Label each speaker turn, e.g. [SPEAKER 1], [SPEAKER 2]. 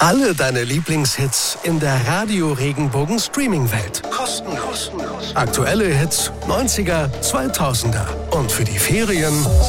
[SPEAKER 1] Alle deine Lieblingshits in der Radio Regenbogen Streaming-Welt. Kostenlos. Aktuelle Hits, 90er, 2000er. Und für die Ferien